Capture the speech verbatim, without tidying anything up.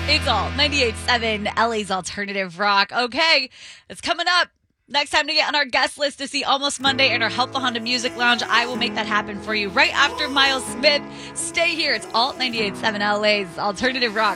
It's all ninety-eight point seven L A's Alternative Rock. Okay, it's coming up. Next time to get on our guest list to see Almost Monday in our Helpful Honda Music Lounge, I will make that happen for you right after Miles Smith. Stay here. It's Alt ninety-eight point seven L A's Alternative Rock.